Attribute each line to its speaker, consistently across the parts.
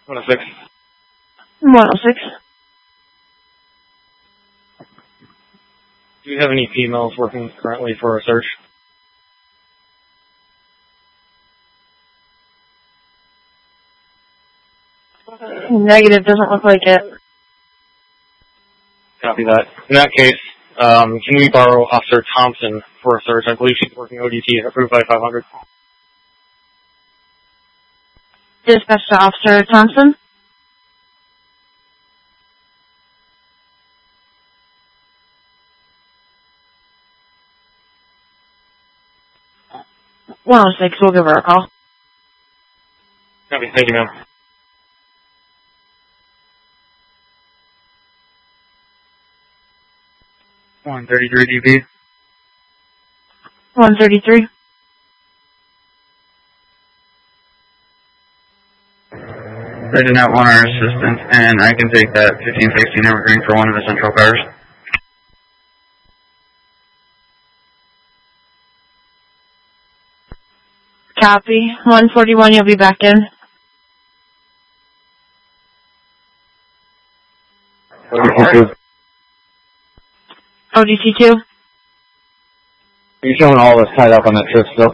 Speaker 1: 106.
Speaker 2: 106.
Speaker 1: Do you have any females working currently for a search?
Speaker 2: Negative, doesn't look like it.
Speaker 1: Copy that. In that case, can we borrow Officer Thompson for a search? I believe she's working ODT, approved by 500.
Speaker 2: Dispatch to Officer Thompson. Well, 6, we'll give her a call.
Speaker 1: Copy, thank you, ma'am. $133 DB.
Speaker 2: 133.
Speaker 3: I do not want our assistance, and I can take that 1516 Evergreen for one of the central cars.
Speaker 2: Copy. 141, you'll be back in. ODT2.
Speaker 1: Are you showing all this tied up on that trip still?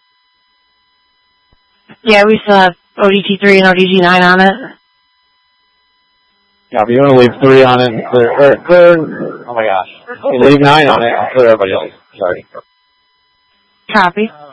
Speaker 2: Yeah, we still have ODT3 and ODG9 on it.
Speaker 1: Yeah, but you want to leave 3 on it and clear, oh my gosh. You leave 9 on it and clear everybody else. Sorry.
Speaker 2: Copy.